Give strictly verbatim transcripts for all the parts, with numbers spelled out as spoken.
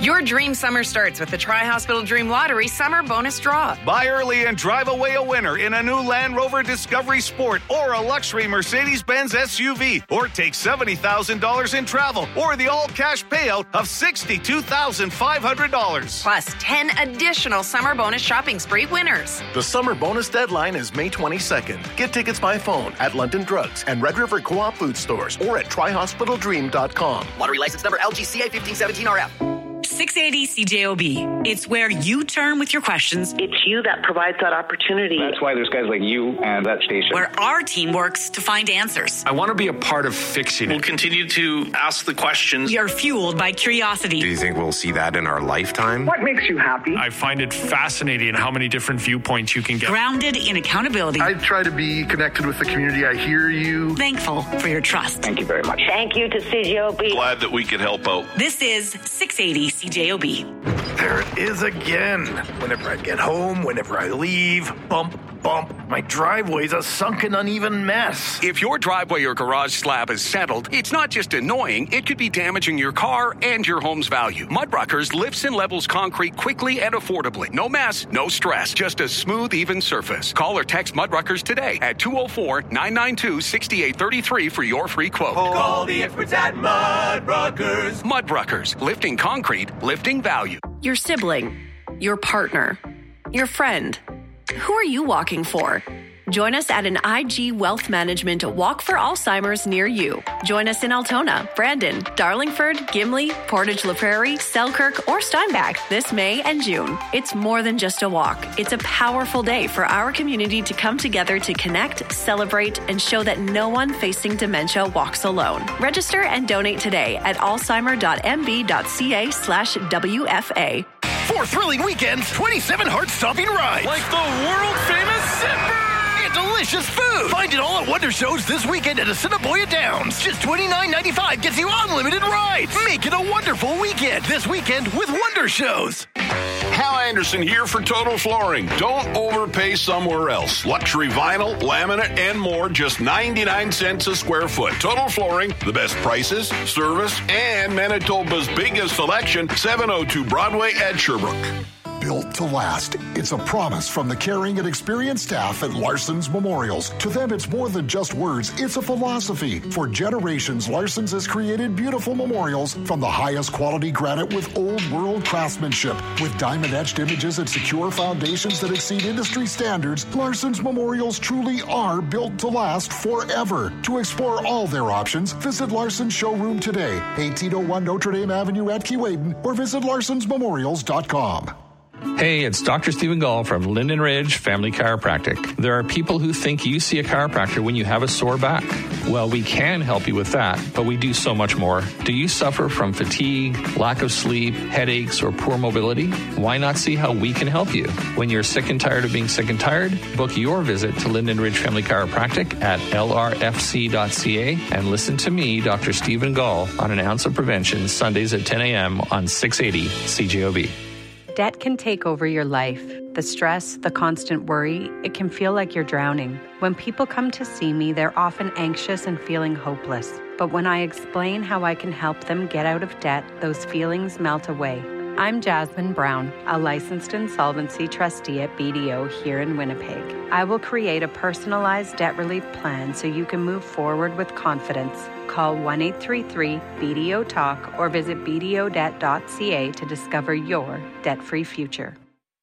Your dream summer starts with the Tri-Hospital Dream Lottery Summer Bonus Draw. Buy early and drive away a winner in a new Land Rover Discovery Sport or a luxury Mercedes-Benz S U V. Or take seventy thousand dollars in travel or the all-cash payout of sixty-two thousand five hundred dollars. Plus ten additional summer bonus shopping spree winners. The summer bonus deadline is May twenty-second. Get tickets by phone at London Drugs and Red River Co-op food stores or at tri hospital dream dot com. Lottery license number L G C A fifteen seventeen R F. six eighty C J O B. It's where you turn with your questions. It's you that provides that opportunity. That's why there's guys like you and that station. Where our team works to find answers. I want to be a part of fixing it. We'll continue to ask the questions. We are fueled by curiosity. Do you think we'll see that in our lifetime? What makes you happy? I find it fascinating how many different viewpoints you can get. Grounded in accountability. I try to be connected with the community. I hear you. Thankful for your trust. Thank you very much. Thank you to C J O B. Glad that we could help out. This is six eighty C J O B. There it is again. Whenever I get home, whenever I leave, bump, bump. My driveway's a sunken, uneven mess. If your driveway or garage slab is settled, it's not just annoying, it could be damaging your car and your home's value. Mudruckers lifts and levels concrete quickly and affordably. No mess, no stress, just a smooth, even surface. Call or text Mudruckers today at two oh four, nine nine two, six eight three three for your free quote. Call the experts at Mudruckers. Mudruckers, lifting concrete, lifting value. Your sibling, your partner, your friend. Who are you walking for? Join us at an I G Wealth Management Walk for Alzheimer's near you. Join us in Altona, Brandon, Darlingford, Gimli, Portage La Prairie, Selkirk, or Steinbach this May and June. It's more than just a walk. It's a powerful day for our community to come together to connect, celebrate, and show that no one facing dementia walks alone. Register and donate today at alzheimer.mb.ca slash WFA. Four thrilling weekends, twenty-seven heart-stopping rides. Like the world-famous Zipper! Delicious food. Find it all at Wonder Shows this weekend at Assiniboia Downs. Just twenty-nine ninety-five gets you unlimited rides. Make it a wonderful weekend this weekend with Wonder Shows. Hal Anderson here for Total Flooring. Don't overpay somewhere else. Luxury vinyl, laminate, and more, just ninety-nine cents a square foot. Total Flooring, the best prices, service, and Manitoba's biggest selection, seven oh two Broadway at Sherbrooke. Built to last. It's a promise from the caring and experienced staff at Larson's Memorials. To them, it's more than just words. It's a philosophy. For generations, Larson's has created beautiful memorials from the highest quality granite with old world craftsmanship. With diamond-etched images and secure foundations that exceed industry standards, Larson's Memorials truly are built to last forever. To explore all their options, visit Larson's showroom today, eighteen oh one Notre Dame Avenue at Keewaydin, or visit larsons memorials dot com. Hey, it's Doctor Stephen Gall from Linden Ridge Family Chiropractic. There are people who think you see a chiropractor when you have a sore back. Well, we can help you with that, but we do so much more. Do you suffer from fatigue, lack of sleep, headaches, or poor mobility? Why not see how we can help you? When you're sick and tired of being sick and tired, book your visit to Linden Ridge Family Chiropractic at L R F C dot C A and listen to me, Doctor Stephen Gall, on An Ounce of Prevention, Sundays at ten a.m. on six eighty C J O B. Debt can take over your life. The stress, the constant worry, it can feel like you're drowning. When people come to see me, they're often anxious and feeling hopeless. But when I explain how I can help them get out of debt, those feelings melt away. I'm Jasmine Brown, a licensed insolvency trustee at B D O here in Winnipeg. I will create a personalized debt relief plan so you can move forward with confidence. Call one eight three three B D O talk or visit b d o debt dot c a to discover your debt-free future.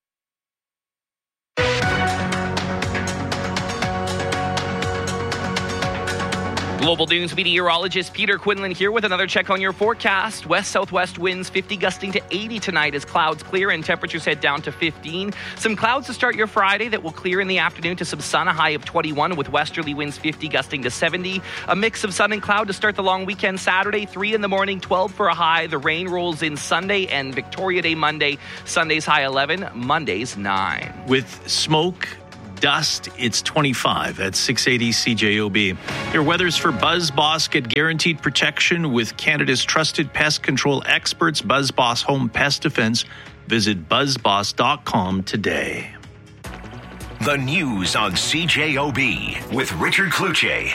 Global News meteorologist Peter Quinlan here with another check on your forecast. West-southwest winds fifty gusting to eighty tonight as clouds clear and temperatures head down to fifteen. Some clouds to start your Friday that will clear in the afternoon to some sun, a high of twenty-one with westerly winds fifty gusting to seventy. A mix of sun and cloud to start the long weekend Saturday, three in the morning, twelve for a high. The rain rolls in Sunday and Victoria Day Monday. Sunday's high eleven, Monday's nine. With smoke, dust, it's twenty-five at six eighty C J O B. Your weather's for BuzzBoss. Get guaranteed protection with Canada's trusted pest control experts, BuzzBoss Home Pest Defense. Visit buzz boss dot com today. The news on C J O B with Richard Kluche.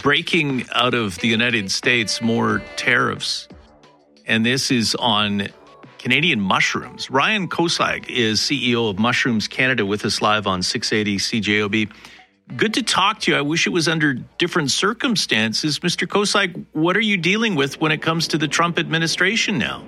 Breaking out of the United States, more tariffs. And this is on Canadian mushrooms. Ryan Koslag is C E O of Mushrooms Canada with us live on six eighty C J O B. Good to talk to you. I wish it was under different circumstances. Mister Koslag, what are you dealing with when it comes to the Trump administration now?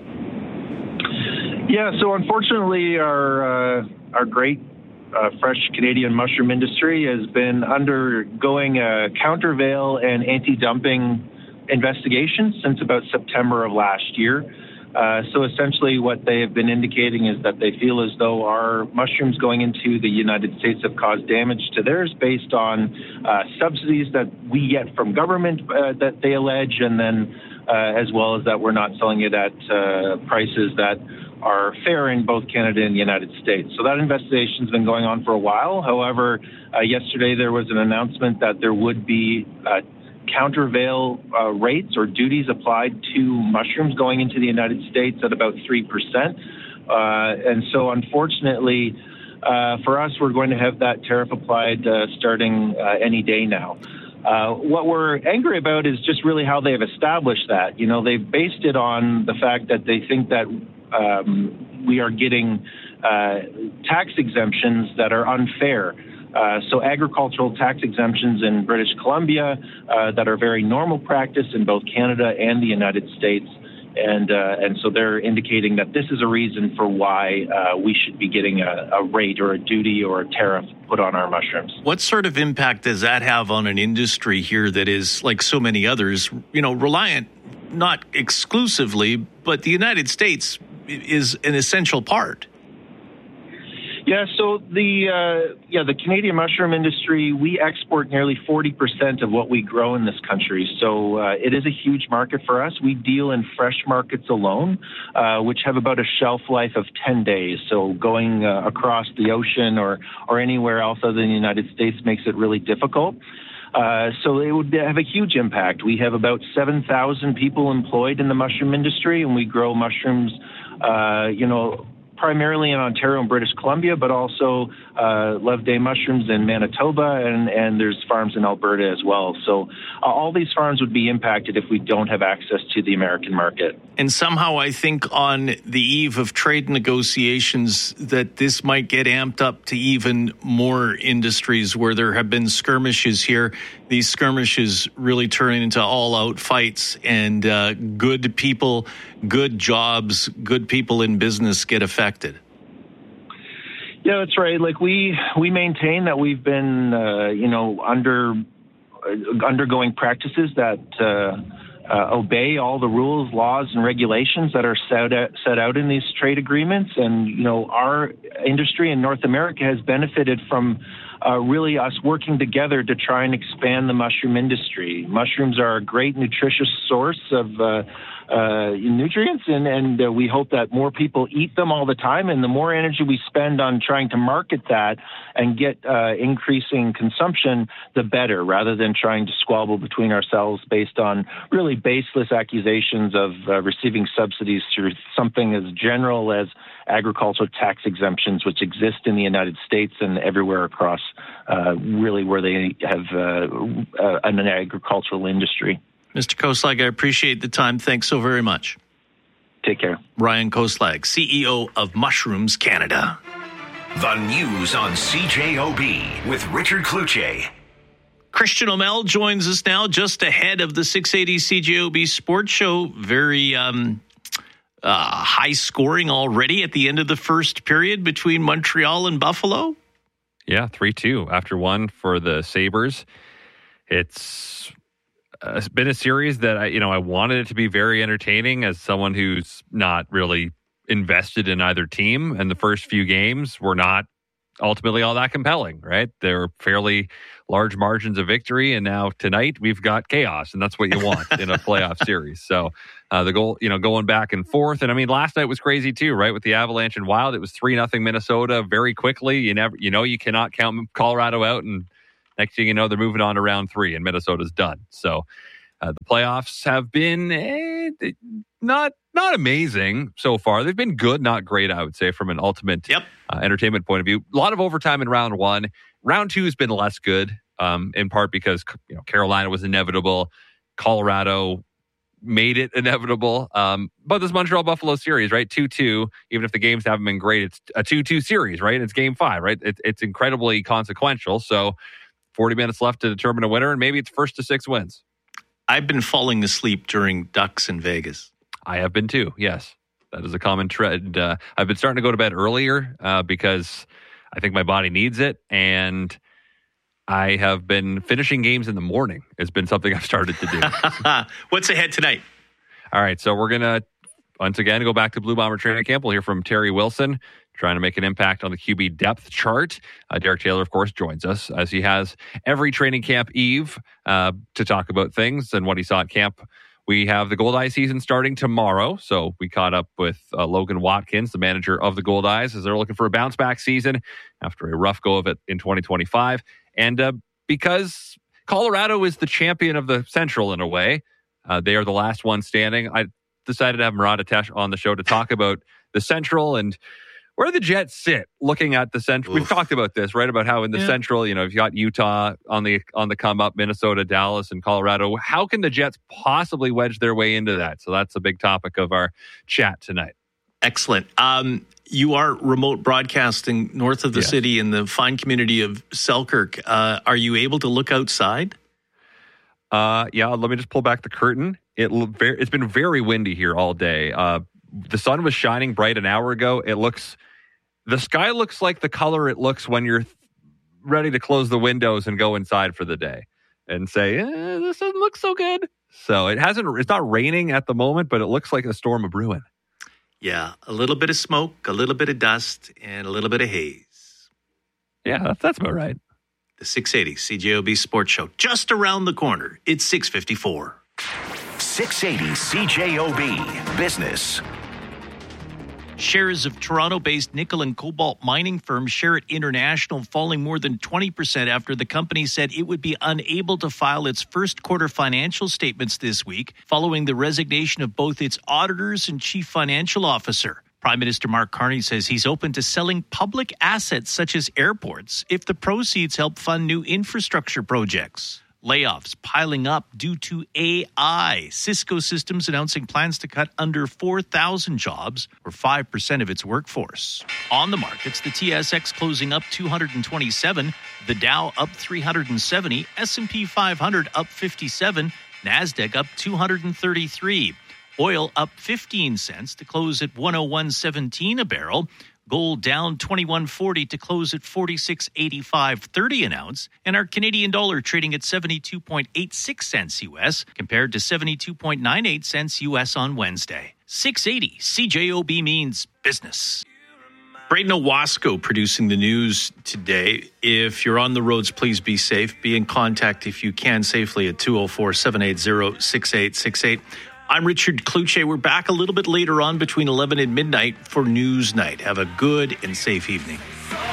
Yeah, so unfortunately, our uh, our great uh, fresh Canadian mushroom industry has been undergoing a countervail and anti-dumping investigation since about September of last year. Uh, so essentially what they have been indicating is that they feel as though our mushrooms going into the United States have caused damage to theirs based on uh, subsidies that we get from government uh, that they allege, and then uh, as well as that we're not selling it at uh, prices that are fair in both Canada and the United States. So that investigation's been going on for a while. However, uh, yesterday there was an announcement that there would be uh, countervail uh, rates or duties applied to mushrooms going into the United States at about three percent. Uh, and so unfortunately, uh, for us, we're going to have that tariff applied uh, starting uh, any day now. Uh, what we're angry about is just really how they've established that. You know, they've based it on the fact that they think that um, we are getting uh, tax exemptions that are unfair. Uh, so agricultural tax exemptions in British Columbia uh, that are very normal practice in both Canada and the United States. And uh, and so they're indicating that this is a reason for why uh, we should be getting a, a rate or a duty or a tariff put on our mushrooms. What sort of impact does that have on an industry here that is, like so many others, you know, reliant not exclusively, but the United States is an essential part? Yeah, so the uh, yeah the Canadian mushroom industry, we export nearly forty percent of what we grow in this country. So uh, it is a huge market for us. We deal in fresh markets alone, uh, which have about a shelf life of ten days. So going uh, across the ocean or, or anywhere else other than the United States makes it really difficult. Uh, so it would have a huge impact. We have about seven thousand people employed in the mushroom industry, and we grow mushrooms, uh, you know, primarily in Ontario and British Columbia, but also uh, Loveday mushrooms in Manitoba, and, and there's farms in Alberta as well. So uh, all these farms would be impacted if we don't have access to the American market. And somehow I think on the eve of trade negotiations that this might get amped up to even more industries where there have been skirmishes here. These skirmishes really turn into all-out fights, and uh, good people, good jobs, good people in business get affected. Yeah, that's right. Like we we maintain that we've been, uh, you know, under uh, undergoing practices that uh, uh, obey all the rules, laws, and regulations that are set out, set out in these trade agreements. And you know, our industry in North America has benefited from Uh, really us working together to try and expand the mushroom industry. Mushrooms are a great nutritious source of uh, uh, nutrients, and, and uh, we hope that more people eat them all the time, and the more energy we spend on trying to market that and get uh, increasing consumption, the better, rather than trying to squabble between ourselves based on really baseless accusations of uh, receiving subsidies through something as general as agricultural tax exemptions, which exist in the United States and everywhere across uh, really where they have uh, uh, an agricultural industry. Mister Koslag, I appreciate the time. Thanks so very much. Take care. Ryan Koslag, C E O of Mushrooms Canada. The news on C J O B with Richard Cloutier. Christian O'Mell joins us now just ahead of the six eighty C J O B Sports Show. Very um, uh, high scoring already at the end of the first period between Montreal and Buffalo. Yeah, three two after one for the Sabres. It's uh, been a series that I, you know, I wanted it to be very entertaining as someone who's not really invested in either team, and the first few games were not ultimately all that compelling, right? There were fairly large margins of victory, and now tonight we've got chaos, and that's what you want in a playoff series. So uh, the goal, you know, going back and forth, and I mean, last night was crazy too, right? With the Avalanche and Wild, it was three nothing Minnesota very quickly. You never, you know, you cannot count Colorado out, and next thing you know, they're moving on to round three, and Minnesota's done. So uh, the playoffs have been eh, not not amazing so far. They've been good, not great, I would say, from an ultimate yep. uh, entertainment point of view. A lot of overtime in round one. Round two has been less good, um, in part because you know Carolina was inevitable. Colorado made it inevitable. Um, but this Montreal-Buffalo series, right? two two, even if the games haven't been great, it's a two two series, right? It's game five, right? It, it's incredibly consequential. So forty minutes left to determine a winner, and maybe it's first to six wins. I've been falling asleep during Ducks in Vegas. I have been too, yes. That is a common trend. Uh, I've been starting to go to bed earlier uh, because I think my body needs it, and I have been finishing games in the morning. It's been something I've started to do. What's ahead tonight? All right, so we're going to, once again, go back to Blue Bomber training camp. We'll hear from Terry Wilson, trying to make an impact on the Q B depth chart. Uh, Derek Taylor, of course, joins us, as he has every training camp eve, uh, to talk about things and what he saw at camp. We have the Gold Eye season starting tomorrow, so we caught up with uh, Logan Watkins, the manager of the Gold Eyes, as they're looking for a bounce-back season after a rough go of it in twenty twenty-five. And uh, because Colorado is the champion of the Central in a way, uh, they are the last one standing, I decided to have Murat Atesh on the show to talk about the Central and where the Jets sit looking at the Central. Oof. We've talked about this, right? About how in the yeah. Central, you know, you've got Utah on the on the come up, Minnesota, Dallas, and Colorado. How can the Jets possibly wedge their way into that? So that's a big topic of our chat tonight. Excellent. Um, you are remote broadcasting north of the yes. city in the fine community of Selkirk. Uh, are you able to look outside? Uh, yeah, let me just pull back the curtain. It It's been very windy here all day. Uh, the sun was shining bright an hour ago. It looks... The sky looks like the color it looks when you're ready to close the windows and go inside for the day and say, eh, this doesn't look so good. So it hasn't, it's not raining at the moment, but it looks like a storm of brewing. Yeah, a little bit of smoke, a little bit of dust, and a little bit of haze. Yeah, that's, that's about right. The six eighty C J O B Sports Show, just around the corner. It's six fifty-four. six eighty C J O B Business. Shares of Toronto-based nickel and cobalt mining firm Sherritt International falling more than twenty percent after the company said it would be unable to file its first quarter financial statements this week following the resignation of both its auditors and chief financial officer. Prime Minister Mark Carney says he's open to selling public assets such as airports if the proceeds help fund new infrastructure projects. Layoffs piling up due to A I. Cisco Systems announcing plans to cut under four thousand jobs, or five percent of its workforce. On the markets, the T S X closing up two hundred twenty-seven, the Dow up three hundred seventy, S and P five hundred up fifty-seven, NASDAQ up two hundred thirty-three. Oil up fifteen cents to close at one oh one seventeen a barrel. Gold down twenty-one forty to close at forty-six eighty-five thirty an ounce, and our Canadian dollar trading at seventy-two point eight six cents U S compared to seventy-two point nine eight cents U S on Wednesday. six eighty C J O B means business. Braden Owasco producing the news today. If you're on the roads, please be safe. Be in contact if you can safely at two oh four, seven eight zero, six eight six eight. I'm Richard Kluche. We're back a little bit later on between eleven and midnight for News Night. Have a good and safe evening.